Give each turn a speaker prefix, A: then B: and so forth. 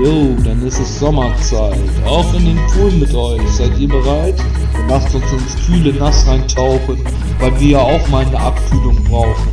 A: Jo, dann ist es Sommerzeit. Auf in den Pool mit euch. Seid ihr bereit? Lasst uns ins kühle Nass reintauchen, weil wir ja auch mal eine Abkühlung brauchen.